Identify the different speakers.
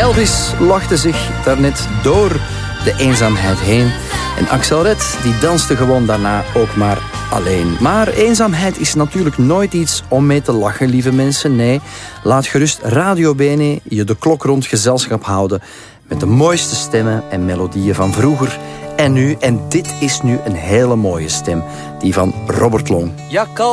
Speaker 1: Elvis lachte zich daarnet door de eenzaamheid heen. En Axel Red die danste gewoon daarna ook maar alleen. Maar eenzaamheid is natuurlijk nooit iets om mee te lachen, lieve mensen. Nee, laat gerust Radio Bene je de klok rond gezelschap houden met de mooiste stemmen en melodieën van vroeger en nu. En dit is nu een hele mooie stem, die van Robert Long.
Speaker 2: Ja,